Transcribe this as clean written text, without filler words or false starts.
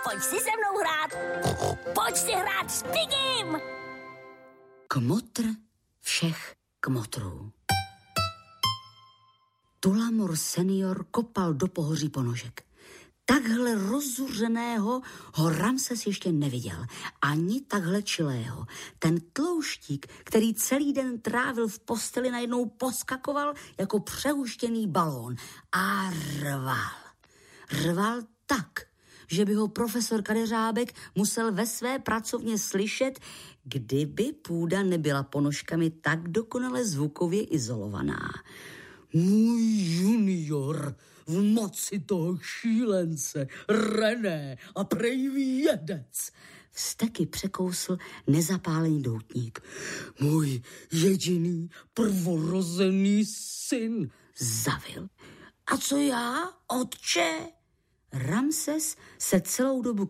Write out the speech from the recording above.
Pojď si se mnou hrát. Pojď si hrát s Pigim. Kmotr všech kmotrů. Tulamor senior kopal do pohoří ponožek. Takhle rozuřeného ho Ramses ještě neviděl. Ani takhle čilého. Ten tlouštík, který celý den trávil v posteli, najednou poskakoval jako přehuštěný balón a rval. Rval tak, že by ho profesor Kadeřábek musel ve své pracovně slyšet, kdyby půda nebyla ponožkami tak dokonale zvukově izolovaná. Můj junior v moci toho šílence, René a prej vědec. Vzteky překousl nezapálený doutník. Můj jediný prvorozený syn, zavil. A co já, otče? Ramses se celou dobu